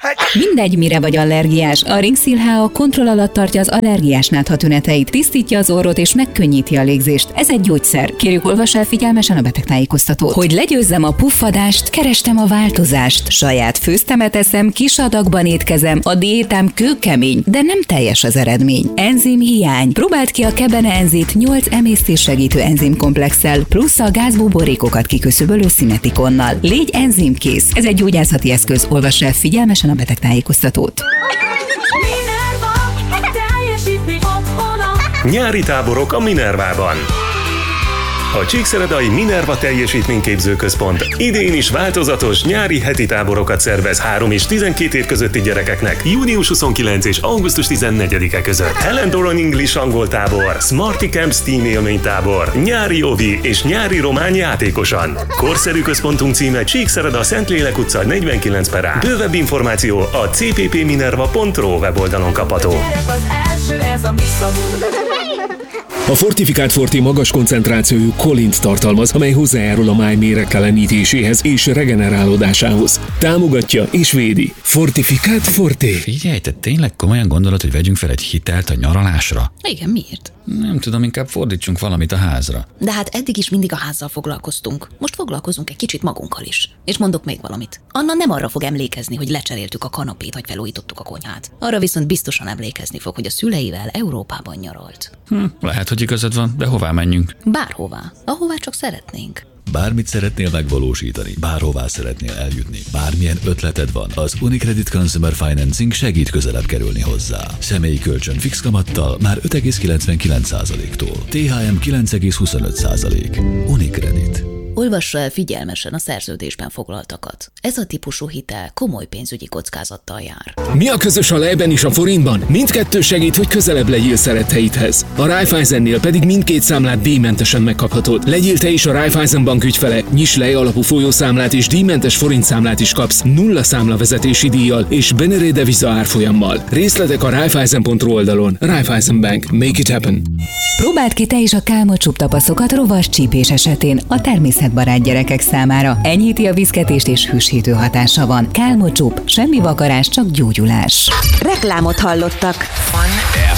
Mindegy, mire vagy allergiás, a Ringszil HA kontroll alatt tartja az allergiás nátha tüneteit, tisztítja az orrot és megkönnyíti a légzést. Ez egy gyógyszer. Kérjük, olvass el figyelmesen a betegtájékoztatót. Hogy legyőzzem a puffadást, kerestem a változást. Saját főztemet eszem, kis adagban étkezem, a diétám kőkemény, de nem teljes az eredmény. Enzim hiány. Próbáld ki a Kebene Enzit 8 emésztés segítő enzimkomplexsel, plusz a gázbuborékokat kiküszöbölő Szimetikonnal. Légy enzimkész. Ez egy gyógyászati eszköz. Olvass el figyelmesen a betegtájékoztatót. Nyári táborok a Minervában. A Csíkszeredai Minerva Teljesítményképző Központ idén is változatos nyári heti táborokat szervez 3 és 12 év közötti gyerekeknek június 29 és augusztus 14-e között. Helen Doran English angol tábor, Smarty Camp Steam élménytábor, nyári ovi és nyári román játékosan. Korszerű központunk címe Csíkszereda, Szentlélek utca 49/A. Bővebb információ a cppminerva.ro weboldalon kapható. A Fortifikált Forté magas koncentrációjú kolint tartalmaz, amely hozzájárul a máj méregtelenítéséhez és regenerálódásához. Támogatja és védi. Fortifikált Forté. Figyelj, te tényleg komolyan gondolod, hogy vegyünk fel egy hitelt a nyaralásra? Igen, miért? Nem tudom, inkább fordítsunk valamit a házra. De hát eddig is mindig a házzal foglalkoztunk. Most foglalkozunk egy kicsit magunkkal is. És mondok még valamit. Anna nem arra fog emlékezni, hogy lecseréltük a kanapét, vagy felújítottuk a konyhát. Arra viszont biztosan emlékezni fog, hogy a szüleivel Európában nyaralt. Lehet, hogy igazad van, de hová menjünk? Bárhová. Ahová csak szeretnénk. Bármit szeretnél megvalósítani, bárhová szeretnél eljutni, bármilyen ötleted van, az Unicredit Consumer Financing segít közelebb kerülni hozzá. Személyi kölcsön fix kamattal már 5,99%-tól. THM 9,25%. Unicredit. Olvassa el figyelmesen a szerződésben foglaltakat. Ez a típusú hitel komoly pénzügyi kockázattal jár. Mi a közös a lejben és a forintban? Mindkettő segít, hogy közelebb legyél szeretteidhez. A Raiffeisennél pedig mindkét számlát díjmentesen megkaphatod. Legyél te is a Raiffeisen Bank ügyfele, nyiss lej alapú folyószámlát és díjmentes forintszámlát is kapsz, 0 számlavezetési díjjal és Benere deviza árfolyammal. Részletek a Raiffeisen.ro oldalon. Raiffeisen Bank. Make it happen. Próbáld ki te is a Kálmocsúp tapaszokat rovas csípés esetén a természetbarát gyerekek számára. Enyhíti a viszketést és hűsítő hatása van. Kálmocsúp, semmi vakarás, csak gyógyulás. Reklámot hallottak.